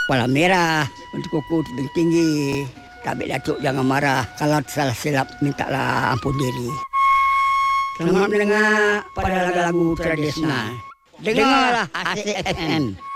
Kepala merah, untuk kuku tinggi. Tabik Datuk jangan marah. Kalau salah silap, mintalah ampun diri. Selamat mendengar pada lagu-lagu tradisional. Dengarlah ASIK FM.